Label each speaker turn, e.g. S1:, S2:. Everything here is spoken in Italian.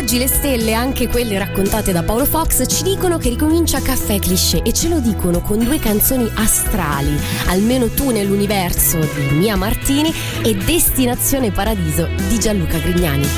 S1: oggi le stelle, anche quelle raccontate da Paolo Fox, ci dicono che ricomincia Caffè Cliché, e ce lo dicono con 2 canzoni astrali: Almeno tu nell'universo di Mia Martini e Destinazione Paradiso di Gianluca Grignani.